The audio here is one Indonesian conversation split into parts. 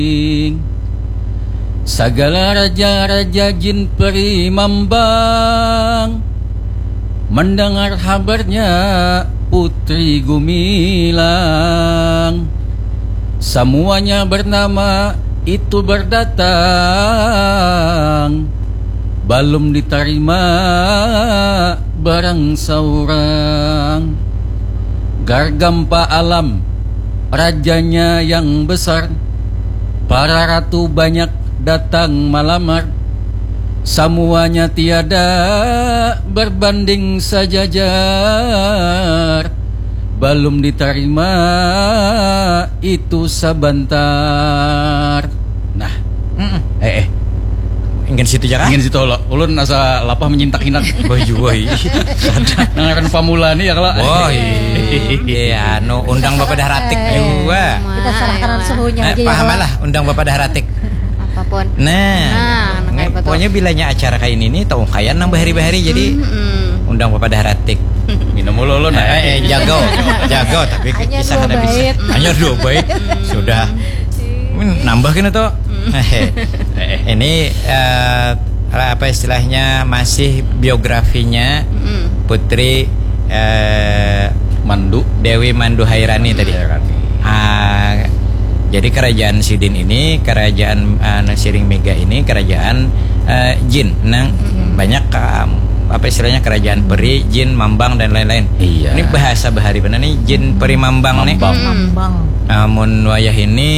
Segala raja-raja jin peri mambang mendengar kabarnya putri Gumilang. Semuanya bernama itu berdatang, belum diterima barang seorang. Gargampa alam, rajanya yang besar, para ratu banyak datang melamar. Semuanya tiada berbanding sejajar, belum diterima itu sebentar. Nah, ingin situ jaga? ingin situ ulun asa lapah menyintak hinat. Boy juwoi. Ngaran pamulani ya kalau. Boy. Iya, no undang Bapak Dahratik juga. Kita serahkan suhunya aja ya. Pahamalah undang Bapak Dahratik. Apapun. Nah, pokoknya bilanya acara kayak ini tahu kayak nambah hari-hari jadi undang Bapak Dahratik. Minum mulu ulun. Jago tapi Hanya kisah dua kada bisa. bait. Hanya 2 bait. Sudah. Nambah kena tuh. Ini apa istilahnya masih biografinya Putri Dewi Mandu Hairani tadi. Jadi kerajaan Sidin ini, kerajaan Siring Mega ini kerajaan jin. Banyak apa istilahnya kerajaan peri, jin, mambang dan lain-lain. Iya. Ini bahasa bahari benar nih jin, peri, mambang nih. Mambang. Mun wayah ini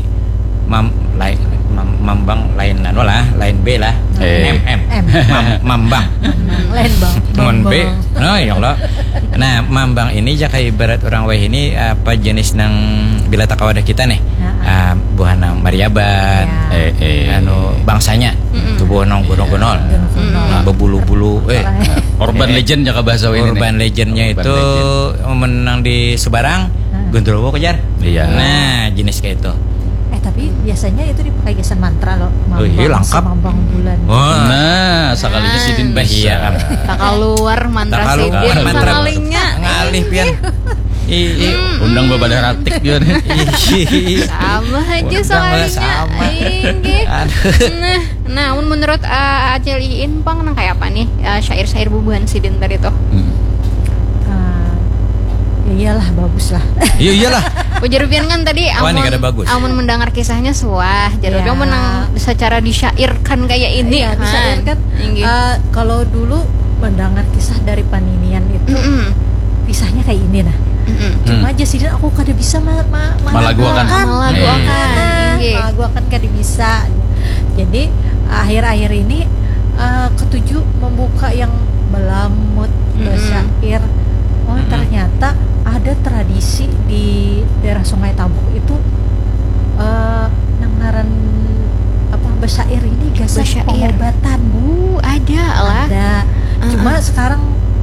mambang lain lain B lah. Mambang. Lain bang. Mun B. Nah, ya Allah. Nah, mambang ini jaka ibarat orang wayah ini apa jenis nang bila takawadah kita nih. Buahna mariaban. Anu bangsanya. Tubuh nong gonol-gonol. Bebulu-bulu Urban legend jaka bahasa ini. Urban legendnya itu menang di Sebarang. Guntur kejar. Iya. Nah, jenis kayak itu. Tapi biasanya itu dipakai gesan mantra loh. Iya, lengkap. Mambang bulan. Nah, sekalinya Sidin Iya kan. Tak keluar mantra Sidin sekalinya. Ngalih pian. Undang Bapak Dahratik dia nih. Sama aja sekalinya. Nah, menurut Acil Iin Pang nang kayak apa nih syair-syair bubuhan Sidin tadi tuh? Ya iyalah bagus lah. Iya iyalah. Ujar pian kan tadi amun mendengar kisahnya suah. Jadi dia menang secara disyairkan kayak ini. Iya, disyairkan. Kalau dulu mendengar kisah dari Paninian itu kisahnya kayak ini nah. Cuma aja sih aku kada bisa Malaguakan kada bisa. Jadi akhir-akhir ini ketujuh membuka yang belamut bersyair. Oh ternyata ada tradisi di daerah Sungai Tabuk itu ngaran apa bersyair ini gasah pengobatan. Ada lah. Ada. Cuma sekarang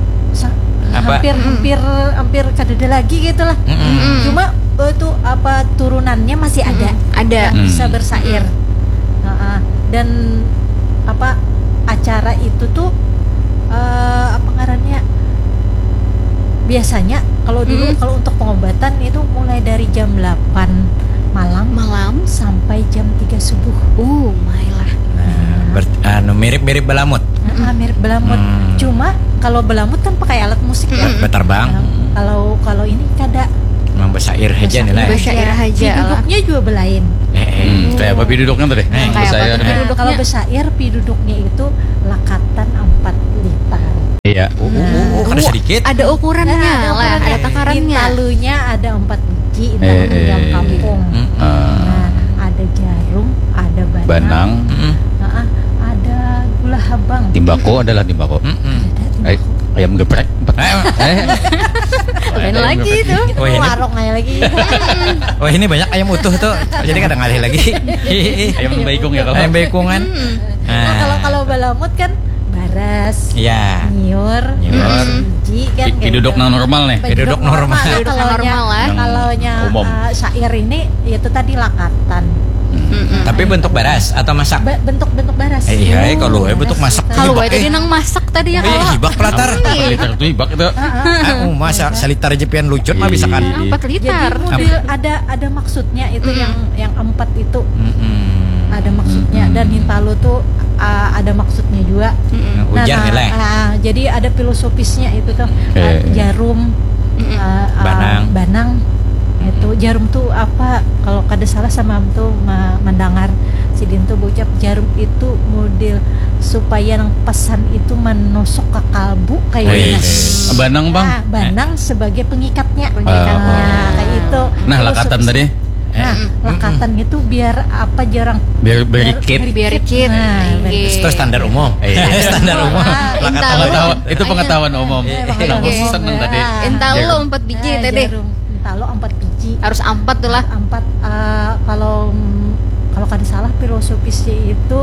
hampir kadada lagi gitu lah. Cuma itu apa turunannya masih ada. Bisa bersyair. Dan apa acara itu tuh apa ngarannya biasanya kalau dulu kalau untuk pengobatan itu mulai dari jam 8 malam sampai jam 3 subuh. Mailah. Mirip-mirip belamut. Mirip belamut. Cuma kalau belamut kan pakai alat musik ya. Beterbang. Kalau ini kada. Memang bersyair aja nih lah. Bersyair aja. Duduknya juga belain. Kayak apa duduknya tadi? Kalau bersyair duduknya itu lakatan 4 litar. Iya. Kada sedikit. Ada ukurannya lah, ada takarannya. Talunya ada 4 biji dalam kampung. Ada jarum, ada banang. Ada gula habang. Timbako adalah timbako. Ayam geprek. Lain lagi itu. Warung aja lagi. Wah ini banyak ayam utuh tuh. Jadi kadang ngalih lagi. Ayam baikung ya kalau. Ayam baikungan. Kalau balamut kan baras, nyiur, biji kan. Duduk normal nih. Duduk normal. Kalau syair ini itu tadi lakatan. Tapi bentuk baras atau masak? Bentuk baras. Iya, kalau bentuk masak. Kalau tadi nang masak tadi ya kalau. Hibak pelatar. Liter tuh hibak itu. Masa salitar jepian lucut mah bisa kan. 4 liter. Jadi model ada maksudnya itu yang 4 itu. Ada maksudnya dan Hintalo tuh ada maksudnya juga. Ujar nilai. Jadi ada filosofisnya itu tuh jarum, banang. Itu jarum tuh apa? Kalau kada salah sama tuh mendengar Sidin tuh bocap jarum itu model supaya yang pesan itu menusuk ke kalbu kayaknya. Banang bang. Banang sebagai pengikatnya. Kayak itu. Nah lakatan tadi. Lakatan itu biar apa jarang biar berikit. Nah, itu standar umum. Standar umum. Itu pengetahuan umum. Aku seneng tadi. Intalo 4 biji tadi. Intalo 4 biji. Harus 4 tuh lah. 4 kalau kada salah filosofisnya itu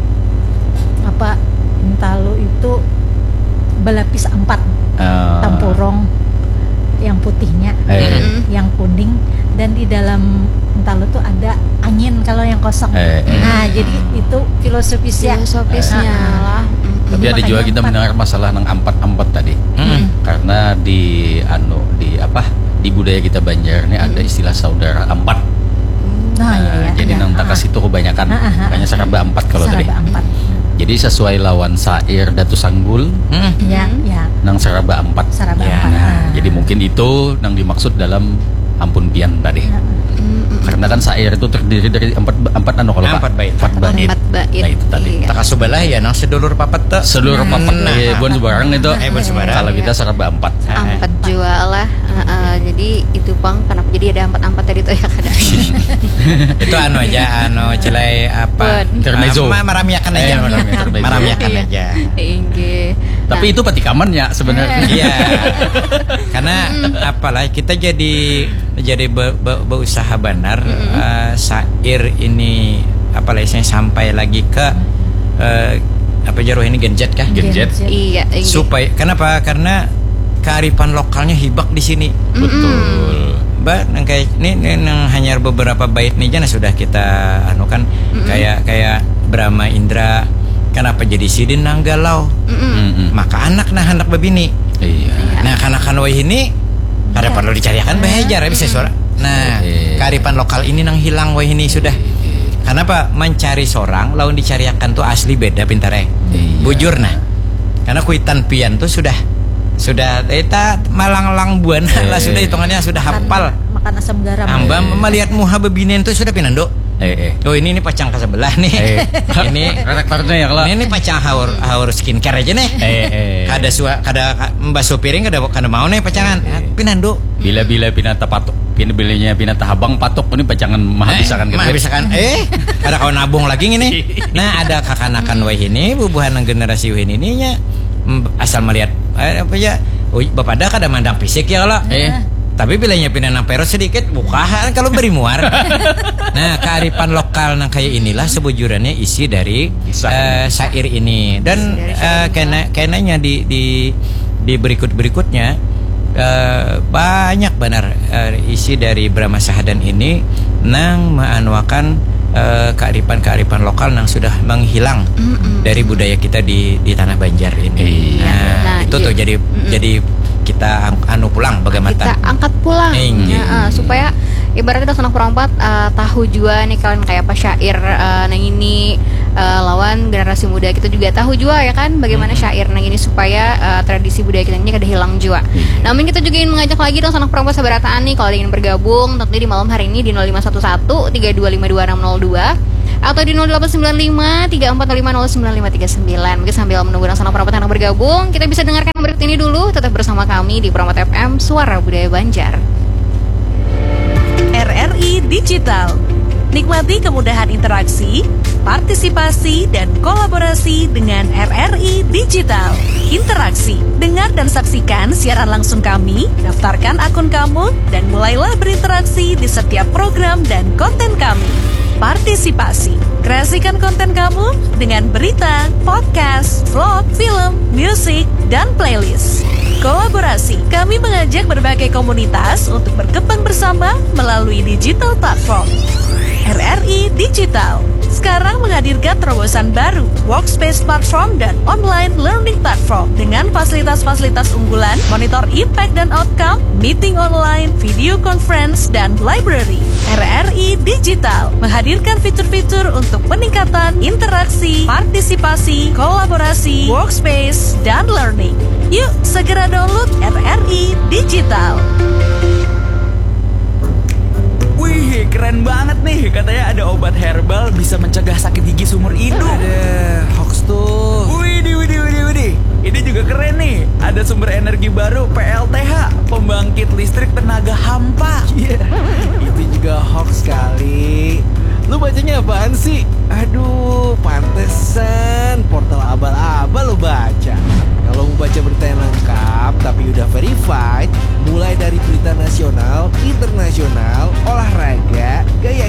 apa? Intalo itu berlapis 4. Tampurong yang putihnya, yang kuning, dan di dalam Intalo tuh ada angin kalau yang kosong. Nah, jadi itu filosofisnya lah. Tapi ada juga kita mendengar masalah nang ampat tadi. Karena di budaya kita Banjar ini ada istilah saudara ampat. Jadi nang takas itu kebanyakan banyak saraba ampat kalau tadi. Jadi sesuai lawan sair Datu Sanggul. Nang saraba ampat. Jadi mungkin itu nang dimaksud dalam Ampun Pian tadi. Karena kan sair itu terdiri dari empat kalau Empat bait. Nah itu tadi. Tak subala ya nang sedulur papat tuh. Sedulur papat buan sebarang itu. Buan sebarang. Kalau kita saraba 4. 4 juga lah. Jadi itu Bang, kenapa jadi ada 4 tadi tuh ya kadang. Itu celai apa? Intermezzo. Maramiakan aja. Maramiakan aja. Tapi itu petikamannya sebenarnya. Iya. Karena apalah kita jadi berusaha benar sair ini apalah saya sampai lagi ke apa jaruh ini genjet kah? Genjet. Iya. Supaya kenapa? Karena kearifan lokalnya hibak di sini. Betul. Nang kayak ini nang hanya beberapa bait nih jana sudah kita anukan kayak Brahma Indra. Kenapa jadi Sidin nang galau? Maka anak hendak babini. Iya. Nah kanakan wah ini ada perlu dicarikan behajar bisa suara. Nah kearifan lokal ini nang hilang wah ini sudah. Kenapa mencari seorang lawan dicariakan tuh asli beda pintarnya. Bujur nah. Karena kuitan pian tuh sudah eta malang-lang buana lah sudah hitungannya sudah hafal. Makan asam garam. Amba melihat muha bebinen tuh sudah pinando. Oh ini pacang ke sebelah nih. Ini karakternya ya kalau. Ini pacang haur skincare aja nih. Kada membasuh piring kada mau nih pacangan. Pinando. Bila pinata patok. Bilanya pinata habang patok ini pacangan mah bisa kan gitu. Mah bisa kan. Ada kawan nabung lagi ini. Nah ada kakanakan wah ini bubuhan ng generasi wah ini nya asal melihat apa ya. Bapak ada kada mandang fisik ya kalau. Tapi bilanya pinanang perot sedikit bukahan kalau beri muar. Nah kearifan lokal nang kayak inilah sebujurannya isi dari syair ini dan kenanya di berikutnya banyak benar isi dari Brahma Sahadan ini nang menganuakan kearifan lokal nang sudah menghilang dari budaya kita di tanah Banjar ini. Nah itu tuh jadi kita pulang bagaimana kita angkat pulang supaya ibaratnya udah senang perempat tahu juga nih kalian kayak apa syair nang ini lawan generasi muda kita juga tahu juga ya kan bagaimana syair nang ini supaya tradisi budaya kita ini kada hilang juga. Namun kita juga ingin mengajak lagi dong senang perempat sabarataan nih kalau ingin bergabung tentunya di malam hari ini di 0511 3252 atau di 0895 34050959. Mungkin sambil menunggu sang perawat yang bergabung, kita bisa dengarkan berikut ini dulu. Tetap bersama kami di Promat FM Suara Budaya Banjar. RRI Digital. Nikmati kemudahan interaksi, partisipasi, dan kolaborasi dengan RRI Digital. Interaksi, dengar dan saksikan siaran langsung kami, daftarkan akun kamu, dan mulailah berinteraksi di setiap program dan konten kami. Partisipasi, kreasikan konten kamu dengan berita, podcast, vlog, film, musik, dan playlist. Kolaborasi, kami mengajak berbagai komunitas untuk berkembang bersama melalui digital platform. RRI Digital, menghadirkan terobosan baru, workspace platform dan online learning platform dengan fasilitas-fasilitas unggulan, monitor impact dan outcome, meeting online, video conference, dan library. RRI Digital menghadirkan fitur-fitur untuk peningkatan interaksi, partisipasi, kolaborasi, workspace, dan learning. Yuk, segera download RRI Digital. Wih, keren banget nih. Katanya ada obat herbal bisa mencegah sakit gigi seumur hidup. Ada hoax tuh. Widih. Ini juga keren nih. Ada sumber energi baru PLTH, pembangkit listrik tenaga hampa. Iya, itu juga hoax kali. Lu bacanya apaan sih? Aduh, pantesan portal abal-abal lu baca. Kalau mau baca berita yang lengkap tapi udah verified, mulai dari berita nasional, internasional, olahraga, gaya